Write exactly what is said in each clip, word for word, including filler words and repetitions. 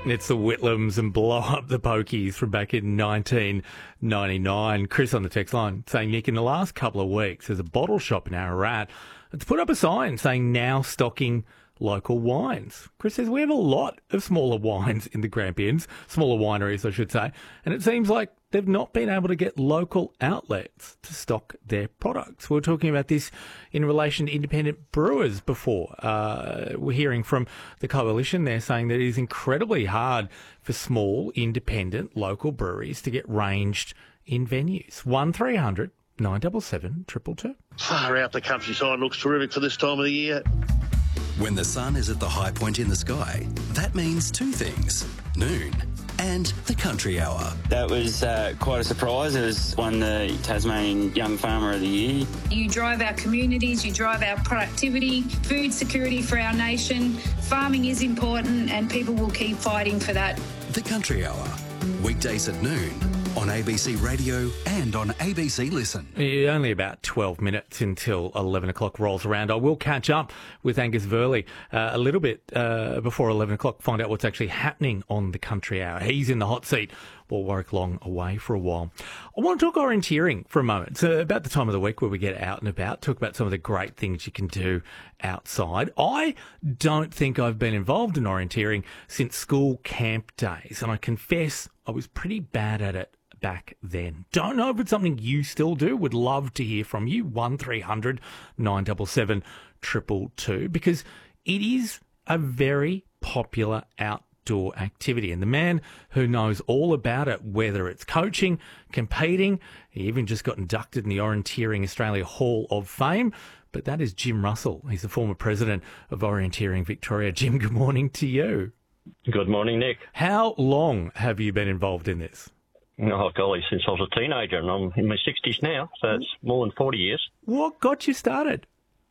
It's the Whitlams and Blow Up the Pokies from back in nineteen ninety-nine. Chris on the text line saying, Nick, in the last couple of weeks, there's a bottle shop in Ararat that's put up a sign saying now stocking local wines. Chris says we have a lot of smaller wines in the Grampians, smaller wineries, I should say, and it seems like they've not been able to get local outlets to stock their products. We were talking about this in relation to independent brewers before. Uh, we're hearing from the coalition there saying that it is incredibly hard for small, independent, local breweries to get ranged in venues. one three hundred nine seven seven two two two. Far out, the countryside looks terrific for this time of the year. When the sun is at the high point in the sky, that means two things: noon and the country hour. That was uh, quite a surprise. It was won the Tasmanian Young Farmer of the Year. You drive our communities, you drive our productivity, food security for our nation. Farming is important and people will keep fighting for that. The country hour, weekdays at noon on A B C Radio and on A B C Listen. Yeah, only about twelve minutes until eleven o'clock rolls around. I will catch up with Angus Verley uh, a little bit uh, before eleven o'clock, find out what's actually happening on the country hour. He's in the hot seat while Warwick Long away for a while. I want to talk orienteering for a moment. It's uh, about the time of the week where we get out and about, talk about some of the great things you can do outside. I don't think I've been involved in orienteering since school camp days, and I confess I was pretty bad at it back then. Don't know if it's something you still do. Would love to hear from you. one three hundred nine seven seven two two two, because it is a very popular outdoor activity. And the man who knows all about it, whether it's coaching, competing, he even just got inducted in the Orienteering Australia Hall of Fame, but that is Jim Russell. He's the former president of Orienteering Victoria. Jim, good morning to you. Good morning, Nick. How long have you been involved in this? Oh, golly, since I was a teenager, and I'm in my sixties now, so it's more than forty years. What got you started?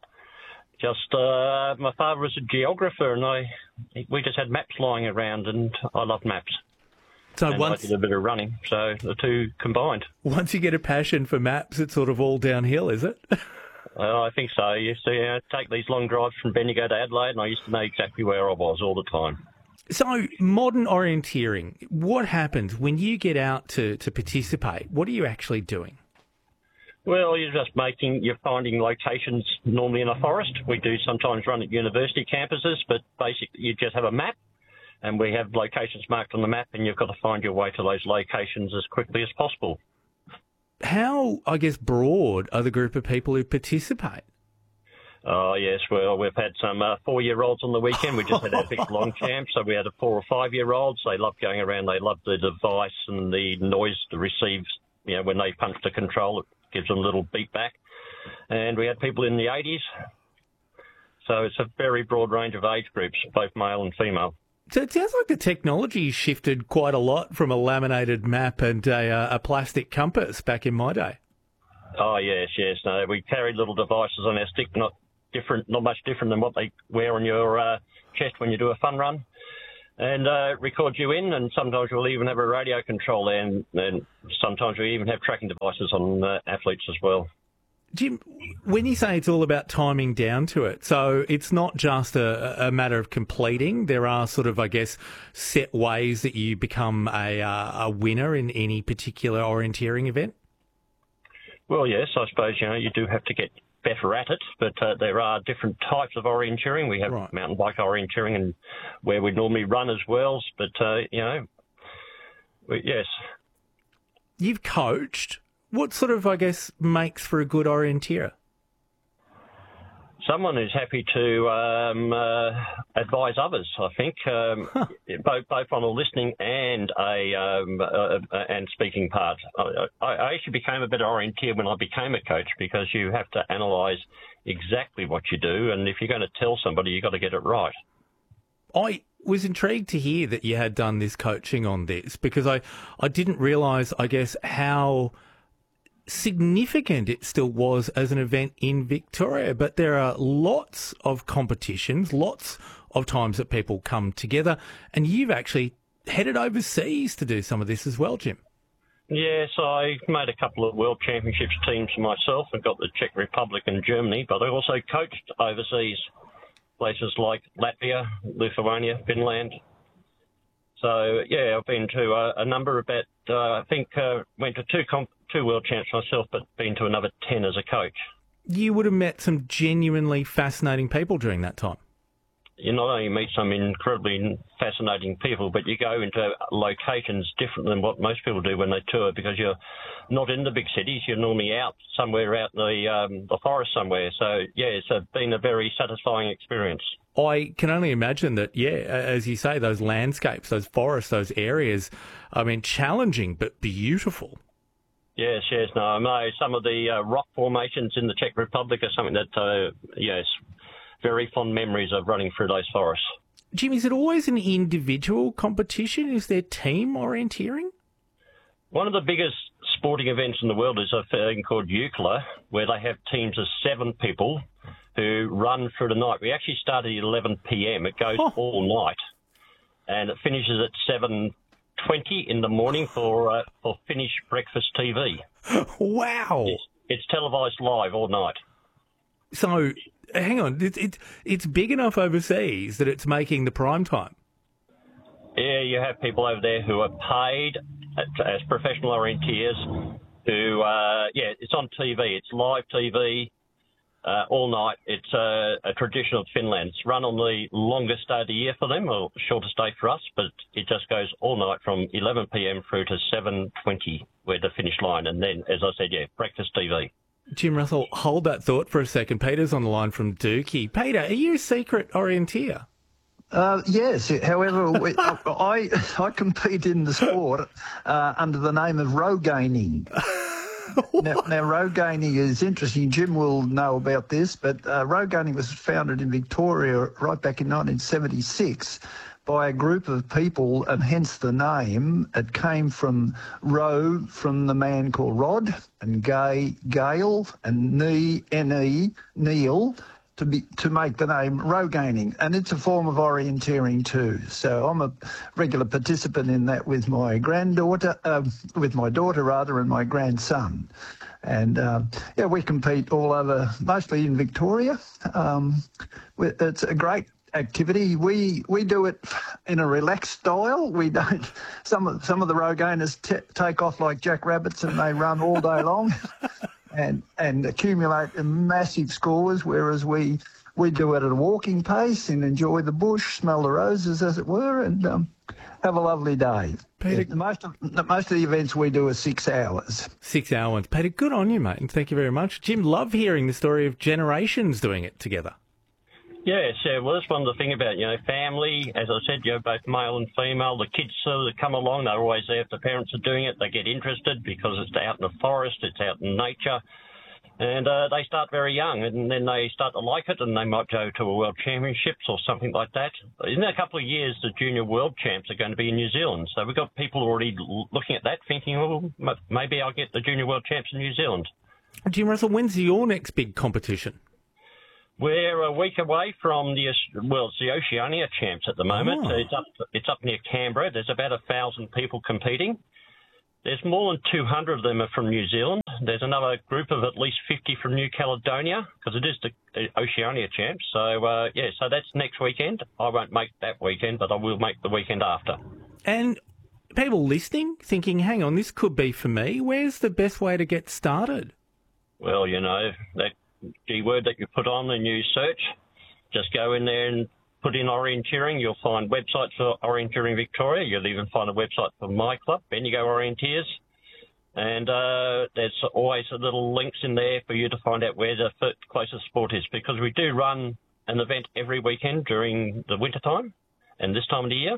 Just, uh, my father was a geographer, and I, we just had maps lying around, and I love maps. So and once I did a bit of running, so the two combined. Once you get a passion for maps, it's sort of all downhill, is it? Uh, I think so. I used to uh, take these long drives from Bendigo to Adelaide, and I used to know exactly where I was all the time. So, modern orienteering, what happens when you get out to, to participate? What are you actually doing? Well, you're just making, you're finding locations normally in a forest. We do sometimes run at university campuses, but basically you just have a map, and we have locations marked on the map, and you've got to find your way to those locations as quickly as possible. How, I guess, broad are the group of people who participate? Oh, yes. Well, we've had some uh, four-year-olds on the weekend. We just had our big long camp, so we had a four- or five-year-olds. They love going around. They love the device and the noise that receives, you know, when they punch the control, it gives them a little beat back. And we had people in the eighties. So it's a very broad range of age groups, both male and female. So it sounds like the technology shifted quite a lot from a laminated map and a, uh, a plastic compass back in my day. Oh, yes, yes. No, we carried little devices on our stick, not different, not much different than what they wear on your uh, chest when you do a fun run, and uh, record you in, and sometimes we'll even have a radio control there, and, and sometimes we even have tracking devices on uh, athletes as well. Jim, when you say it's all about timing down to it, so it's not just a, a matter of completing, there are sort of, I guess, set ways that you become a, uh, a winner in any particular orienteering event? Well, yes, I suppose, you know, you do have to get better at it, but uh, there are different types of orienteering. We have right. mountain bike orienteering and where we normally run as well, but, uh, you know, we, yes. You've coached. What sort of, I guess, makes for a good orienteer? Someone who's happy to um, uh, advise others, I think, um, huh. both both on a listening and a um, uh, uh, and speaking part. I, I actually became a better orienteer when I became a coach, because you have to analyse exactly what you do, and if you're going to tell somebody, you've got to get it right. I was intrigued to hear that you had done this coaching on this, because I, I didn't realise, I guess, how significant it still was as an event in Victoria, but there are lots of competitions, lots of times that people come together, and you've actually headed overseas to do some of this as well, Jim. Yes, I made a couple of World Championships teams myself and got the Czech Republic and Germany, but I also coached overseas, places like Latvia, Lithuania, Finland. So, yeah, I've been to a, a number of that. Uh, I think uh, went to two comp- two world champs myself, but been to another ten as a coach. You would have met some genuinely fascinating people during that time. You not only meet some incredibly fascinating people, but you go into locations different than what most people do when they tour, because you're not in the big cities. You're normally out somewhere out in the, um, the forest somewhere. So, yeah, it's a, been a very satisfying experience. I can only imagine that, yeah, as you say, those landscapes, those forests, those areas, I mean, challenging but beautiful. Yes, yes. No, I know some of the uh, rock formations in the Czech Republic are something that, uh, yes, very fond memories of running through those forests. Jim, is it always an individual competition? Is there team orienteering? One of the biggest sporting events in the world is a thing called UCLA, where they have teams of seven people who run through the night. We actually start at eleven p.m. It goes oh. all night, and it finishes at seven twenty in the morning for uh, for Finnish breakfast T V. Wow! It's, it's televised live all night. So, hang on, it's it, it's big enough overseas that it's making the prime time. Yeah, you have people over there who are paid as professional orienteers who, uh, yeah, it's on T V. It's live T V uh, all night. It's uh, a tradition of Finland. It's run on the longest day of the year for them, or shortest day for us, but it just goes all night from eleven p.m. through to seven twenty, where the finish line. And then, as I said, yeah, breakfast T V. Jim Russell, hold that thought for a second. Peter's on the line from Dookie. Peter, are you a secret orienteer? Uh, yes. However, we, I I compete in the sport uh, under the name of row gaining. now, now, row gaining is interesting. Jim will know about this, but uh, row gaining was founded in Victoria right back in nineteen seventy-six. By a group of people, and hence the name. It came from row, from the man called Rod, and Gay, Gale, and Nee, N E, Neil, to be to make the name row gaining. And it's a form of orienteering too. So I'm a regular participant in that with my granddaughter, uh, with my daughter rather, and my grandson. And uh, yeah, we compete all over, mostly in Victoria. Um, it's a great activity. We we do it in a relaxed style. We don't. Some of some of the row gainers t- take off like jackrabbits and they run all day long, and and accumulate massive scores. Whereas we we do it at a walking pace and enjoy the bush, smell the roses, as it were, and um, have a lovely day. Peter, yeah, most of most of the events we do are six hours. Six hours, Peter. Good on you, mate, and thank you very much. Jim, love hearing the story of generations doing it together. Yes, yeah, well, that's one of the things about, you know, family. As I said, you know, both male and female. The kids uh, that come along, they're always there if the parents are doing it. They get interested because it's out in the forest, it's out in nature. And uh, they start very young, and then they start to like it, and they might go to a World Championships or something like that. In a couple of years, the Junior World Champs are going to be in New Zealand. So we've got people already looking at that, thinking, oh, maybe I'll get the Junior World Champs in New Zealand. Jim Russell, when's your next big competition? We're a week away from the, well, it's the Oceania Champs at the moment. Oh. It's up it's up near Canberra. There's about a thousand people competing. There's more than two hundred of them are from New Zealand. There's another group of at least fifty from New Caledonia, because it is the Oceania Champs. So, uh, yeah, so that's next weekend. I won't make that weekend, but I will make the weekend after. And people listening, thinking, hang on, this could be for me. Where's the best way to get started? Well, you know, that keyword that you put on and you search, just go in there and put in orienteering. You'll find websites for Orienteering Victoria. You'll even find a website for my club, Bendigo Orienteers. And uh, there's always a little links in there for you to find out where the closest sport is, because we do run an event every weekend during the winter time and this time of the year.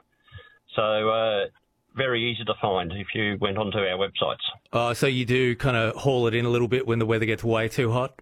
So uh, very easy to find if you went onto our websites. Oh, so you do kind of haul it in a little bit when the weather gets way too hot?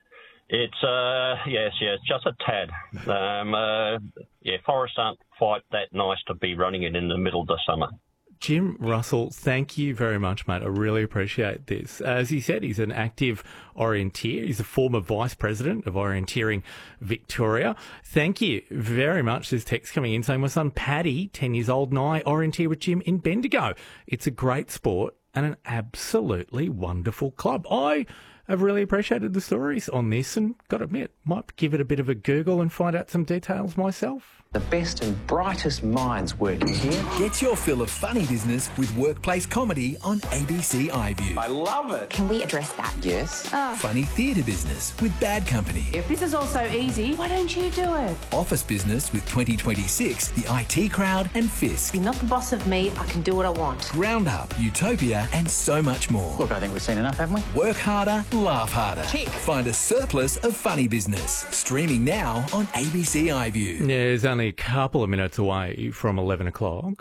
It's, uh, yes, yes, just a tad. Um, uh, yeah, forests aren't quite that nice to be running in in the middle of the summer. Jim Russell, thank you very much, mate. I really appreciate this. As he said, he's an active orienteer. He's a former vice president of Orienteering Victoria. Thank you very much. There's text coming in saying, my son Paddy, ten years old, and I orienteer with Jim in Bendigo. It's a great sport and an absolutely wonderful club. I have really appreciated the stories on this and got to admit, might give it a bit of a Google and find out some details myself. The best and brightest minds working here. Get your fill of funny business with workplace comedy on A B C iView. I love it. Can we address that? Yes. Oh. Funny theatre business with Bad Company. If this is all so easy, why don't you do it? Office business with twenty twenty-six, the I T Crowd and Fisk. You're not the boss of me, I can do what I want. Round Up, Utopia and so much more. Look, I think we've seen enough, haven't we? Work harder, laugh harder. Tick. Find a surplus of funny business. Streaming now on A B C iView. Yeah, there's only a couple of minutes away from eleven o'clock.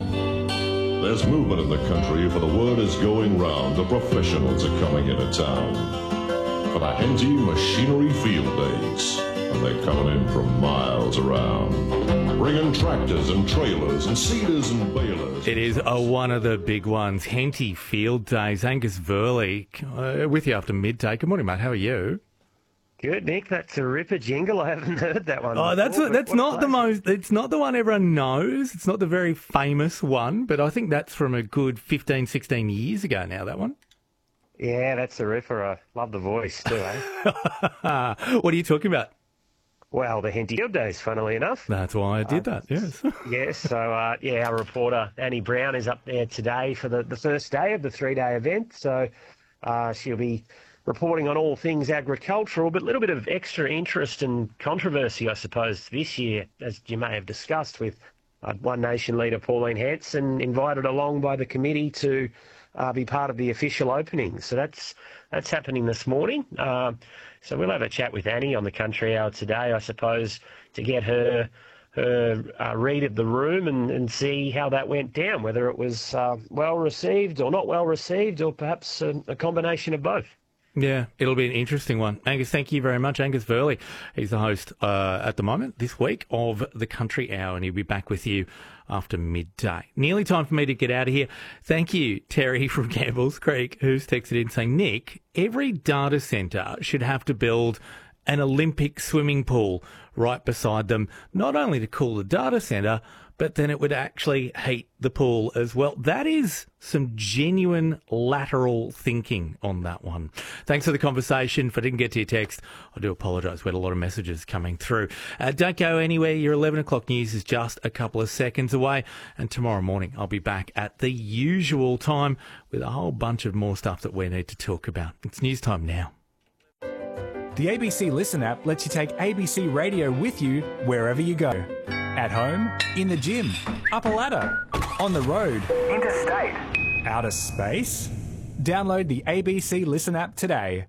There's movement in the country, for the word is going round. The professionals are coming into town for the Henty Machinery Field Days, and they're coming in from miles around, bringing tractors and trailers and seeders and balers. It is uh, one of the big ones, Henty Field Days. Angus Verley uh, with you after midday. Good morning, mate. How are you? Good, Nick. That's a ripper jingle. I haven't heard that one. Oh, that's before, a, that's what not the most. It's not the one everyone knows. It's not the very famous one, but I think that's from a good fifteen, sixteen years ago now. That one. Yeah, that's a ripper. I love the voice too. Eh? What are you talking about? Well, the Henty Field Days, funnily enough. That's why I did uh, that. Yes. Yes. So, uh, yeah, our reporter Annie Brown is up there today for the, the first day of the three-day event. So, uh, she'll be reporting on all things agricultural, but a little bit of extra interest and controversy, I suppose, this year, as you may have discussed, with uh, One Nation leader Pauline Hanson invited along by the committee to uh, be part of the official opening. So that's that's happening this morning. Uh, so we'll have a chat with Annie on the Country Hour today, I suppose, to get her her uh, read of the room and, and see how that went down, whether it was uh, well received or not well received, or perhaps a, a combination of both. Yeah, it'll be an interesting one. Angus, thank you very much. Angus Verley, he's the host uh, at the moment this week of the Country Hour, and he'll be back with you after midday. Nearly time for me to get out of here. Thank you, Terry from Campbell's Creek, who's texted in saying, Nick, every data centre should have to build an Olympic swimming pool right beside them, not only to cool the data centre, but then it would actually heat the pool as well. That is some genuine lateral thinking on that one. Thanks for the conversation. If I didn't get to your text, I do apologise. We had a lot of messages coming through. Uh, don't go anywhere. Your eleven o'clock news is just a couple of seconds away. And tomorrow morning, I'll be back at the usual time with a whole bunch of more stuff that we need to talk about. It's news time now. The A B C Listen app lets you take A B C Radio with you wherever you go. At home, in the gym, up a ladder, on the road, interstate, outer space. Download the A B C Listen app today.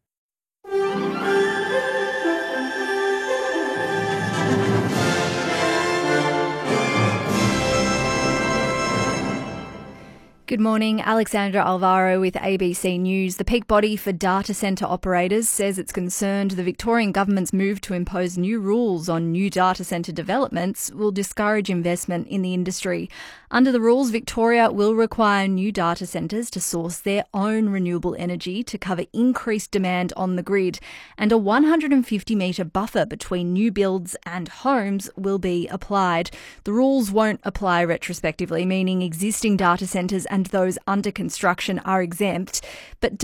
Good morning, Alexandra Alvaro with A B C News. The peak body for data centre operators says it's concerned the Victorian government's move to impose new rules on new data centre developments will discourage investment in the industry. Under the rules, Victoria will require new data centres to source their own renewable energy to cover increased demand on the grid, and a one hundred fifty metre buffer between new builds and homes will be applied. The rules won't apply retrospectively, meaning existing data centres and those under construction are exempt, but